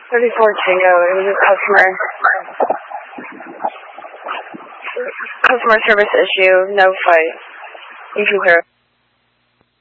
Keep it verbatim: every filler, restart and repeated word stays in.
thirty-four Tango. It was a customer customer service issue. No fight. You can clear.